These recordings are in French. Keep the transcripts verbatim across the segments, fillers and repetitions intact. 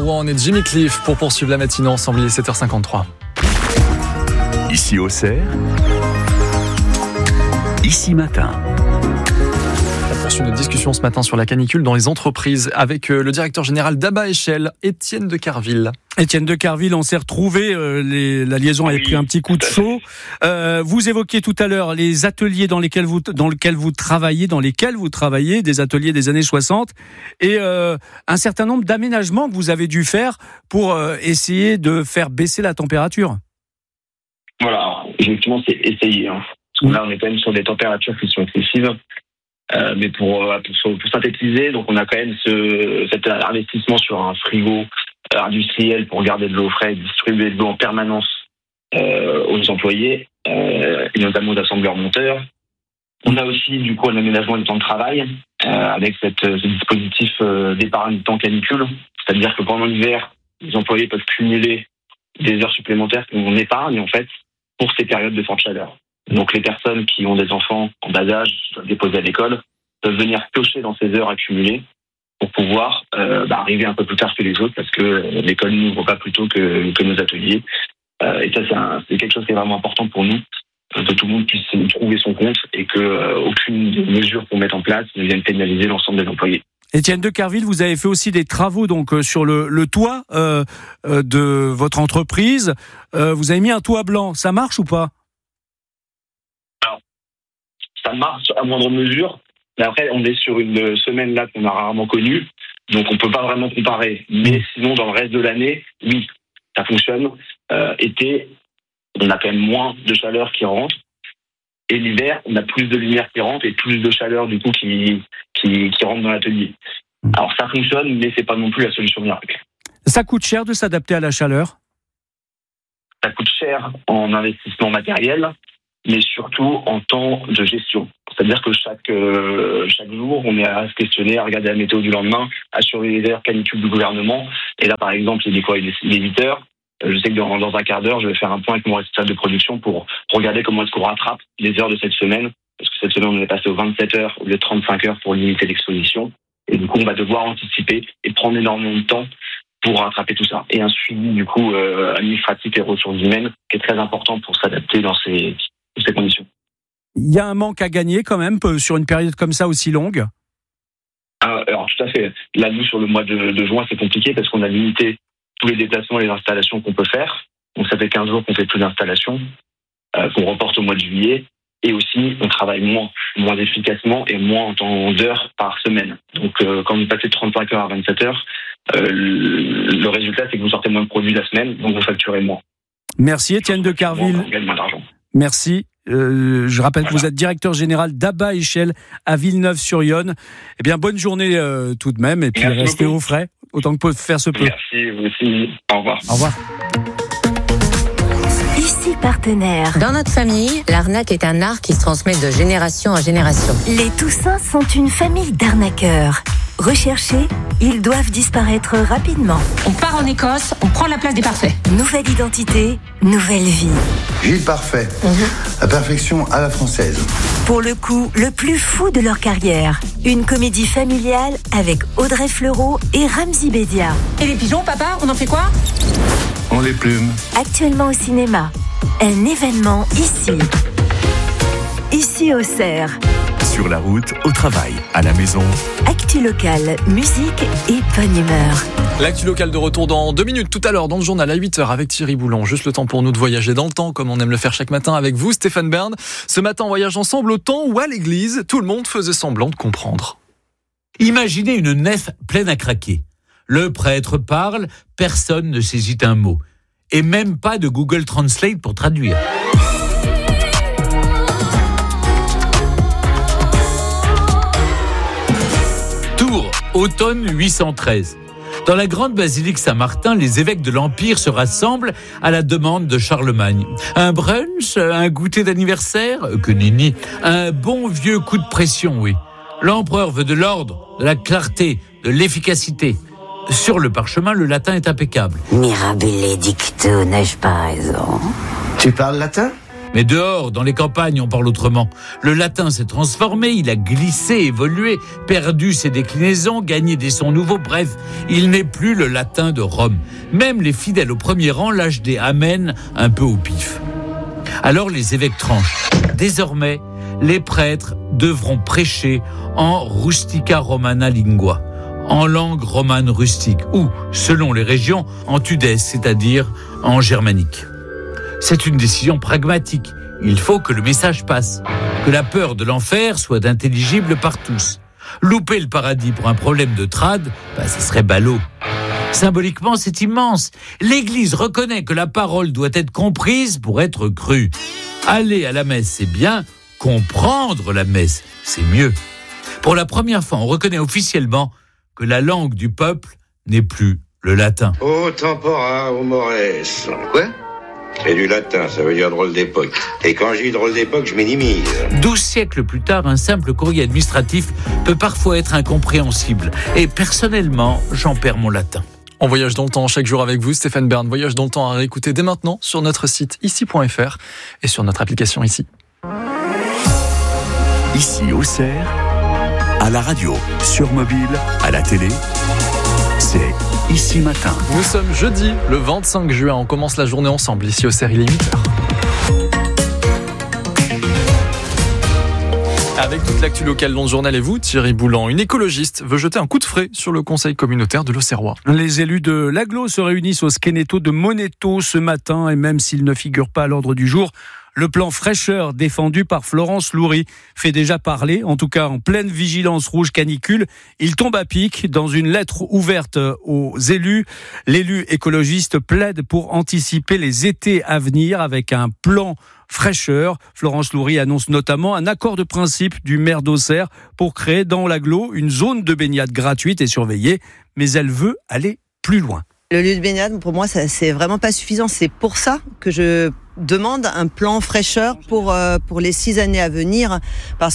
One et Jimmy Cliff pour poursuivre la matinée ensemble. Il est sept heures cinquante-trois. Ici Auxerre, Ici Matin. On poursuit notre discussion ce matin sur la canicule dans les entreprises avec le directeur général d'A B A Échelle, Étienne de Carville. Étienne de Carville, on s'est retrouvé, euh, les, la liaison avait oui, pris un petit coup de chaud. Euh, vous évoquiez tout à l'heure les ateliers dans lesquels vous, dans lesquels vous travaillez, dans lesquels vous travaillez, des ateliers des années soixante, et euh, un certain nombre d'aménagements que vous avez dû faire pour euh, essayer de faire baisser la température. Voilà, effectivement, c'est essayer. Hein. Parce que là, on est quand même sur des températures qui sont excessives. Euh, mais pour, pour, pour synthétiser, donc on a quand même ce, cet investissement sur un frigo industriel pour garder de l'eau fraîche, distribuer de l'eau en permanence euh, aux employés, euh, et notamment aux assembleurs monteurs. On a aussi du coup un aménagement du temps de travail euh, avec cette, ce dispositif euh, d'épargne du temps canicule, c'est-à-dire que pendant l'hiver, les employés peuvent cumuler des heures supplémentaires qu'on épargne en fait pour ces périodes de forte chaleur. Donc les personnes qui ont des enfants en bas âge, qui doivent déposer à l'école, peuvent venir piocher dans ces heures accumulées pour pouvoir euh, bah, arriver un peu plus tard que les autres parce que euh, l'école n'ouvre pas plus tôt que, que nos ateliers. Euh, et ça, c'est, un, c'est quelque chose qui est vraiment important pour nous, euh, que tout le monde puisse trouver son compte et que euh, aucune des mesures qu'on met en place ne vienne pénaliser l'ensemble des employés. Étienne de Carville, vous avez fait aussi des travaux donc euh, sur le, le toit euh, euh, de votre entreprise. Euh, vous avez mis un toit blanc, ça marche ou pas ? Ça marche à moindre mesure, mais après on est sur une semaine là qu'on a rarement connue, donc on peut pas vraiment comparer. Mais sinon dans le reste de l'année, oui, ça fonctionne. Euh, été, on a quand même moins de chaleur qui rentre, et l'hiver, on a plus de lumière qui rentre et plus de chaleur du coup qui qui, qui rentre dans l'atelier. Alors ça fonctionne, mais c'est pas non plus la solution miracle. Ça coûte cher de s'adapter à la chaleur ? Ça coûte cher en investissement matériel, mais surtout en temps de gestion. C'est-à-dire que chaque euh, chaque jour, on est à se questionner, à regarder la météo du lendemain, à surveiller les heures canicules du gouvernement. Et là, par exemple, il est quoi ? Il est huit heures. Je sais que dans, dans un quart d'heure, je vais faire un point avec mon responsable de production pour regarder comment est-ce qu'on rattrape les heures de cette semaine. Parce que cette semaine, on est passé aux vingt-sept heures au lieu de trente-cinq heures pour limiter l'exposition. Et du coup, on va devoir anticiper et prendre énormément de temps pour rattraper tout ça. Et un suivi, du coup, euh, administratif et ressources humaines qui est très important pour s'adapter dans ces ces conditions. Il y a un manque à gagner quand même sur une période comme ça aussi longue ? ah, Alors tout à fait. Là, nous, sur le mois de, de juin, c'est compliqué parce qu'on a limité tous les déplacements et les installations qu'on peut faire. Donc ça fait quinze jours qu'on fait plus d'installations, euh, qu'on reporte au mois de juillet. Et aussi, on travaille moins, moins efficacement et moins en temps d'heures par semaine. Donc euh, quand vous passez de trente-cinq heures à vingt-sept heures, euh, le, le résultat, c'est que vous sortez moins de produits la semaine, donc vous facturez moins. Merci Étienne de Carville. On gagne moins d'argent. Merci. Euh, je rappelle voilà. que vous êtes directeur général d'A B A Échelle à Villeneuve-sur-Yonne. Eh bien, bonne journée euh, tout de même, et puis Merci restez beaucoup. au frais, autant que faire se peut. Merci, vous aussi. Au revoir. Au revoir. Ici Partenaire. Dans notre famille, l'arnaque est un art qui se transmet de génération en génération. Les Toussins sont une famille d'arnaqueurs. Recherchés, ils doivent disparaître rapidement. On part en Écosse, on prend la place des parfaits. Nouvelle identité, nouvelle vie. Gilles Parfait, mm-hmm. La perfection à la française. Pour le coup, le plus fou de leur carrière. Une comédie familiale avec Audrey Fleurot et Ramzy Bedia. Et les pigeons, papa, on en fait quoi ? On les plume. Actuellement au cinéma. Un événement ici. Ici Auxerre. Sur la route, au travail, à la maison. Actu locale, musique et bonne humeur. L'actu locale de retour dans deux minutes, tout à l'heure dans le journal à huit heures avec Thierry Boulon. Juste le temps pour nous de voyager dans le temps, comme on aime le faire chaque matin avec vous, Stéphane Bern. Ce matin, on voyage ensemble au temps où à l'église, tout le monde faisait semblant de comprendre. Imaginez une nef pleine à craquer. Le prêtre parle, personne ne saisit un mot. Et même pas de Google Translate pour traduire. Tours, automne huit cent treize. Dans la grande basilique Saint-Martin, les évêques de l'Empire se rassemblent à la demande de Charlemagne. Un brunch, un goûter d'anniversaire, que nenni, un bon vieux coup de pression, oui. L'empereur veut de l'ordre, de la clarté, de l'efficacité. Sur le parchemin, le latin est impeccable. Mirabile dictu, n'ai-je pas raison ? Tu parles latin ? Mais dehors, dans les campagnes, on parle autrement. Le latin s'est transformé, il a glissé, évolué, perdu ses déclinaisons, gagné des sons nouveaux. Bref, il n'est plus le latin de Rome. Même les fidèles au premier rang lâchent des amen un peu au pif. Alors les évêques tranchent. Désormais, les prêtres devront prêcher en rustica romana lingua, en langue romane rustique, ou, selon les régions, en tudesque, c'est-à-dire en germanique. C'est une décision pragmatique. Il faut que le message passe, que la peur de l'enfer soit intelligible par tous. Louper le paradis pour un problème de trad, bah, ce serait ballot. Symboliquement, c'est immense. L'Église reconnaît que la parole doit être comprise pour être crue. Aller à la messe, c'est bien. Comprendre la messe, c'est mieux. Pour la première fois, on reconnaît officiellement que la langue du peuple n'est plus le latin. O tempora, o mores. Quoi ? C'est du latin, ça veut dire drôle d'époque. Et quand je dis drôle d'époque, je minimise. Douze siècles plus tard, un simple courrier administratif peut parfois être incompréhensible. Et personnellement, j'en perds mon latin. On voyage dans le temps chaque jour avec vous, Stéphane Bern. Voyage dans le temps à réécouter dès maintenant sur notre site ici point f r et sur notre application ici. Ici Auxerre, à la radio, sur mobile, à la télé, c'est Ici Matin. Nous sommes jeudi, le vingt-cinq juin. On commence la journée ensemble. Ici Auxerre, il est huit heures. Avec toute l'actu locale dont le journal et vous, Thierry Boulan, une écologiste veut jeter un coup de frais sur le conseil communautaire de l'Auxerrois. Les élus de l'agglo se réunissent au Skeneto de Moneto ce matin et même s'il ne figure pas à l'ordre du jour, le plan fraîcheur défendu par Florence Loury fait déjà parler, en tout cas en pleine vigilance rouge canicule. Il tombe à pic dans une lettre ouverte aux élus. L'élu écologiste plaide pour anticiper les étés à venir avec un plan fraîcheur. Florence Loury annonce notamment un accord de principe du maire d'Auxerre pour créer dans l'agglo une zone de baignade gratuite et surveillée, mais elle veut aller plus loin. Le lieu de baignade, pour moi, ça, c'est vraiment pas suffisant. C'est pour ça que je demande un plan fraîcheur pour euh, pour les six années à venir, parce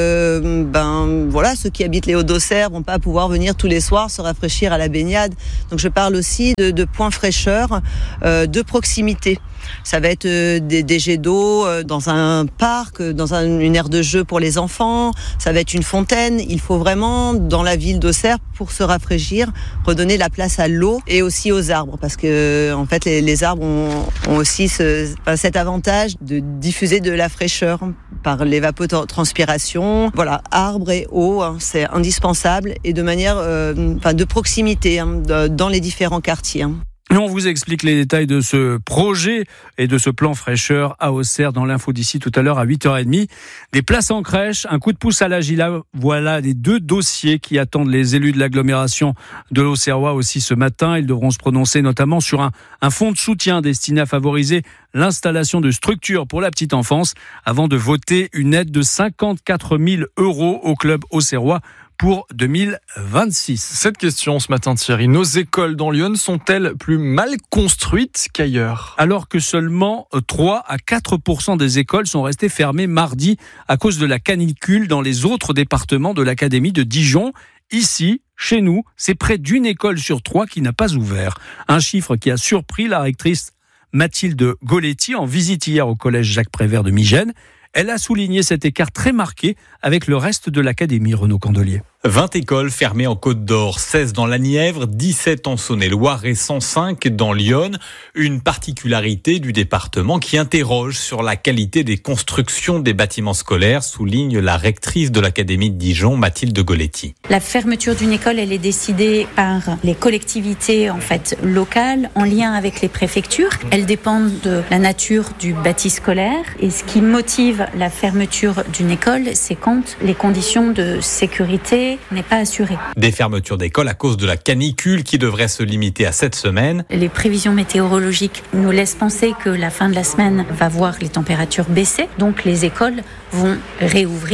que ben voilà, ceux qui habitent les Hauts-d'Auxerre vont pas pouvoir venir tous les soirs se rafraîchir à la baignade. Donc je parle aussi de, de points fraîcheurs, euh, de proximité. Ça va être euh, des, des jets d'eau euh, dans un parc, dans un, une aire de jeu pour les enfants. Ça va être une fontaine. Il faut vraiment, dans la ville d'Auxerre, pour se rafraîchir, redonner la place à l'eau et aussi aux arbres, parce que en fait les, les arbres ont, ont aussi ce, cet avantage de diffuser de la fraîcheur par l'évapotranspiration. Voilà, arbres et eau, hein, c'est indispensable et de manière, euh, enfin, de proximité hein, de, dans les différents quartiers. Hein. Et on vous explique les détails de ce projet et de ce plan fraîcheur à Auxerre dans l'info d'ici tout à l'heure à huit heures trente. Des places en crèche, un coup de pouce à la Gila. Voilà les deux dossiers qui attendent les élus de l'agglomération de l'Auxerrois aussi ce matin. Ils devront se prononcer notamment sur un, un fonds de soutien destiné à favoriser l'installation de structures pour la petite enfance avant de voter une aide de cinquante-quatre mille euros au club auxerrois pour deux mille vingt-six. Cette question ce matin, Thierry. Nos écoles dans Lyon sont-elles plus mal construites qu'ailleurs ? Alors que seulement trois à quatre pour cent des écoles sont restées fermées mardi à cause de la canicule dans les autres départements de l'académie de Dijon. Ici, chez nous, c'est près d'une école sur trois qui n'a pas ouvert. Un chiffre qui a surpris la rectrice Mathilde Goletti en visite hier au collège Jacques Prévert de Migène. Elle a souligné cet écart très marqué avec le reste de l'académie, Renaud Candelier. vingt écoles fermées en Côte d'Or, seize dans la Nièvre, dix-sept en Saône-et-Loire et cent cinq dans l'Yonne. Une particularité du département qui interroge sur la qualité des constructions des bâtiments scolaires, souligne la rectrice de l'Académie de Dijon, Mathilde Goletti. La fermeture d'une école, elle est décidée par les collectivités en fait locales, en lien avec les préfectures. Elles dépendent de la nature du bâti scolaire. Et ce qui motive la fermeture d'une école, c'est quand les conditions de sécurité n'est pas assurée. Des fermetures d'écoles à cause de la canicule qui devrait se limiter à cette semaine. Les prévisions météorologiques nous laissent penser que la fin de la semaine va voir les températures baisser. Donc les écoles vont réouvrir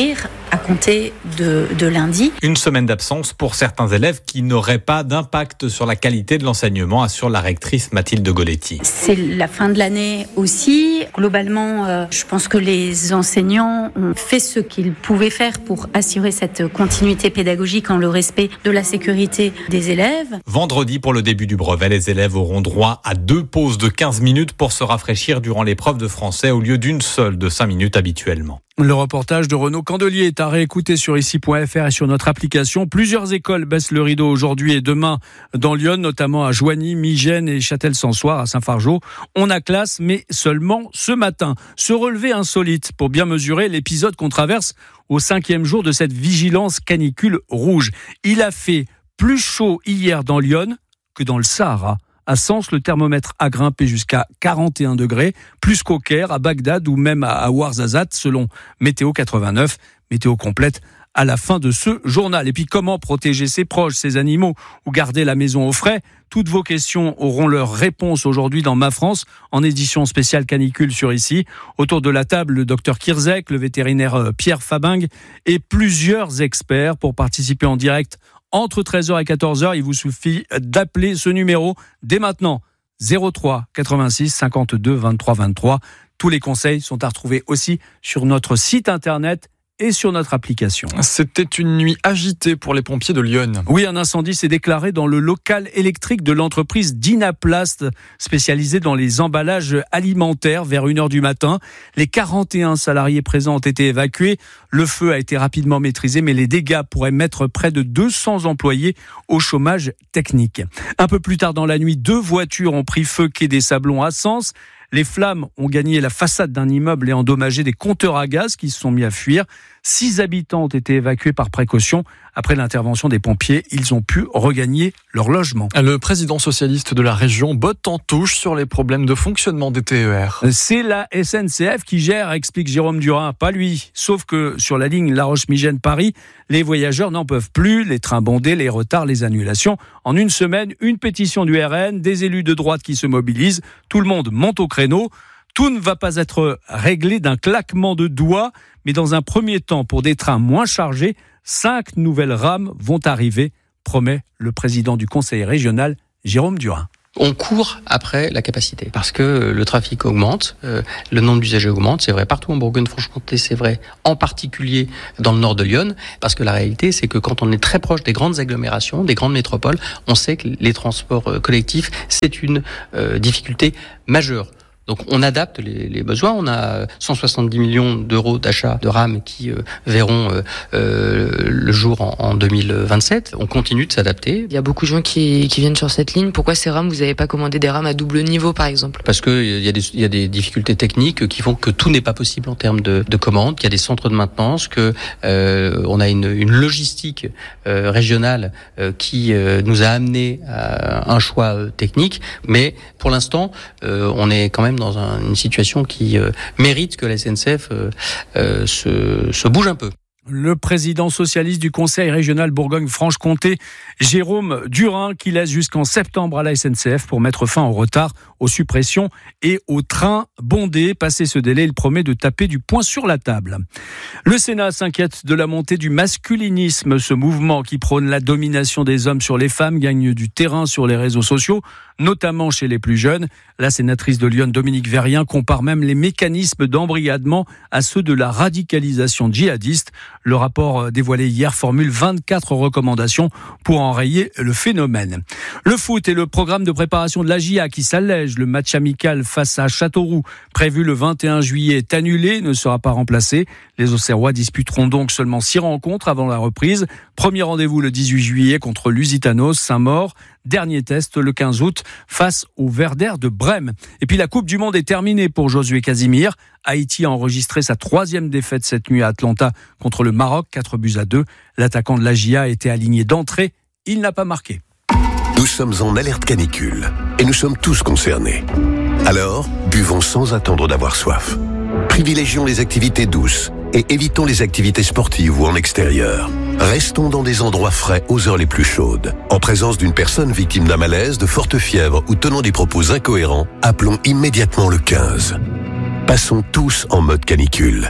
à compter de, de lundi. Une semaine d'absence pour certains élèves qui n'auraient pas d'impact sur la qualité de l'enseignement, assure la rectrice Mathilde Goletti. C'est la fin de l'année aussi. Globalement, euh, je pense que les enseignants ont fait ce qu'ils pouvaient faire pour assurer cette continuité pédagogique en le respect de la sécurité des élèves. Vendredi, pour le début du brevet, les élèves auront droit à deux pauses de quinze minutes pour se rafraîchir durant l'épreuve de français au lieu d'une seule de cinq minutes habituellement. Le reportage de Renaud Candelier est à réécouter sur ici point f r et sur notre application. Plusieurs écoles baissent le rideau aujourd'hui et demain dans Lyon, notamment à Joigny, Migène et Châtel-Sansoire, à Saint-Fargeau. On a classe, mais seulement ce matin. Ce relevé insolite pour bien mesurer l'épisode qu'on traverse au cinquième jour de cette vigilance canicule rouge. Il a fait plus chaud hier dans Lyon que dans le Sahara. À Sens, le thermomètre a grimpé jusqu'à quarante et un degrés, plus qu'au Caire, à Bagdad ou même à Ouarzazate, selon Météo quatre-vingt-neuf. Météo complète à la fin de ce journal. Et puis, comment protéger ses proches, ses animaux ou garder la maison au frais ? Toutes vos questions auront leur réponse aujourd'hui dans Ma France, en édition spéciale canicule sur ici. Autour de la table, le docteur Kirzek, le vétérinaire Pierre Fabing et plusieurs experts pour participer en direct entre treize heures et quatorze heures. Il vous suffit d'appeler ce numéro dès maintenant, zéro trois quatre-vingt-six cinquante-deux vingt-trois vingt-trois. Tous les conseils sont à retrouver aussi sur notre site internet et sur notre application. C'était une nuit agitée pour les pompiers de Lyon. Oui, un incendie s'est déclaré dans le local électrique de l'entreprise Dynaplast, spécialisée dans les emballages alimentaires, vers une heure du matin. Les quarante et un salariés présents ont été évacués. Le feu a été rapidement maîtrisé, mais les dégâts pourraient mettre près de deux cents employés au chômage technique. Un peu plus tard dans la nuit, deux voitures ont pris feu quai des Sablons à Sens. Les flammes ont gagné la façade d'un immeuble et endommagé des compteurs à gaz qui se sont mis à fuir. Six habitants ont été évacués par précaution. Après l'intervention des pompiers, ils ont pu regagner leur logement. Le président socialiste de la région botte en touche sur les problèmes de fonctionnement des T E R. C'est la S N C F qui gère, explique Jérôme Durin, pas lui. Sauf que sur la ligne La Roche-Migène-Paris, les voyageurs n'en peuvent plus. Les trains bondés, les retards, les annulations. En une semaine, une pétition du R N, des élus de droite qui se mobilisent. Tout le monde monte au créneau. Tout ne va pas être réglé d'un claquement de doigts, mais dans un premier temps, pour des trains moins chargés, cinq nouvelles rames vont arriver, promet le président du conseil régional, Jérôme Durin. On court après la capacité parce que le trafic augmente, euh, le nombre d'usagers augmente, c'est vrai partout en Bourgogne-Franche-Comté, c'est vrai en particulier dans le nord de Lyon, parce que la réalité c'est que quand on est très proche des grandes agglomérations, des grandes métropoles, on sait que les transports collectifs, c'est une euh, difficulté majeure. Donc on adapte les, les besoins. On a cent soixante-dix millions d'euros d'achat de rames qui euh, verront euh, euh, le jour en, en deux mille vingt-sept. On continue de s'adapter. Il y a beaucoup de gens qui, qui viennent sur cette ligne. Pourquoi ces rames, vous n'avez pas commandé des rames à double niveau par exemple ? Parce que il y a des, il y a des difficultés techniques qui font que tout n'est pas possible en termes de, de commandes. Il y a des centres de maintenance, que euh, on a une, une logistique euh, régionale euh, qui euh, nous a amené à un choix euh, technique. Mais pour l'instant, euh, on est quand même dans un, une situation qui euh, mérite que la S N C F euh, euh, se, se bouge un peu. Le président socialiste du conseil régional Bourgogne-Franche-Comté, Jérôme Durin, qui laisse jusqu'en septembre à la S N C F pour mettre fin au retard, aux suppressions et aux trains bondés. Passé ce délai, il promet de taper du poing sur la table. Le Sénat s'inquiète de la montée du masculinisme. Ce mouvement qui prône la domination des hommes sur les femmes gagne du terrain sur les réseaux sociaux, notamment chez les plus jeunes. La sénatrice de Lyon, Dominique Verrien, compare même les mécanismes d'embrigadement à ceux de la radicalisation djihadiste. Le rapport dévoilé hier formule vingt-quatre recommandations pour enrayer le phénomène. Le foot et le programme de préparation de l'A J A qui s'allège. Le match amical face à Châteauroux, prévu le vingt et un juillet, est annulé, ne sera pas remplacé. Les Auxerrois disputeront donc seulement six rencontres avant la reprise. Premier rendez-vous le dix-huit juillet contre Lusitanos, Saint-Maur. Dernier test le quinze août face au Werder de Brême. Et puis la Coupe du Monde est terminée pour Josué Casimir. Haïti a enregistré sa troisième défaite cette nuit à Atlanta contre le Maroc, quatre buts à deux. L'attaquant de l'A J A a été aligné d'entrée. Il n'a pas marqué. Nous sommes en alerte canicule et nous sommes tous concernés. Alors, buvons sans attendre d'avoir soif. Privilégions les activités douces et évitons les activités sportives ou en extérieur. Restons dans des endroits frais aux heures les plus chaudes. En présence d'une personne victime d'un malaise, de forte fièvre ou tenant des propos incohérents, appelons immédiatement le quinze. Passons tous en mode canicule.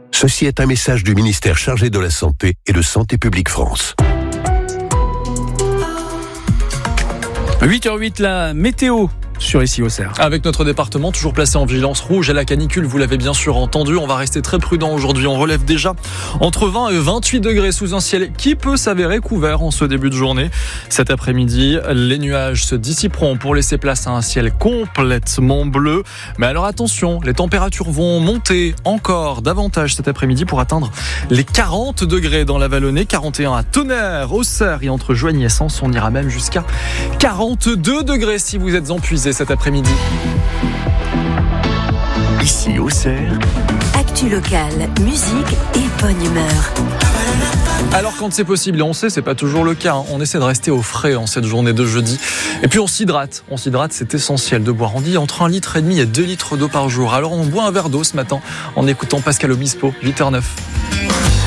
Ceci est un message du ministère chargé de la Santé et de Santé publique France. huit heures huit, la météo sur Ici Auxerre. Avec notre département toujours placé en vigilance rouge à la canicule, vous l'avez bien sûr entendu, on va rester très prudent aujourd'hui. On relève déjà entre vingt et vingt-huit degrés sous un ciel qui peut s'avérer couvert en ce début de journée. Cet après-midi, les nuages se dissiperont pour laisser place à un ciel complètement bleu. Mais alors attention, les températures vont monter encore davantage cet après-midi pour atteindre les quarante degrés dans la Vallonnée, quarante et un à Tonnerre, Auxerre et entre Joigny et Sens. On ira même jusqu'à quarante-deux degrés si vous êtes empuisés cet après-midi. Ici Auxerre, actu locale, musique et bonne humeur. Alors quand c'est possible, et on sait c'est pas toujours le cas, hein, on essaie de rester au frais en cette journée de jeudi. Et puis on s'hydrate, on s'hydrate, c'est essentiel de boire. On dit entre un litre et demi et deux litres d'eau par jour. Alors on boit un verre d'eau ce matin en écoutant Pascal Obispo, huit heures neuf.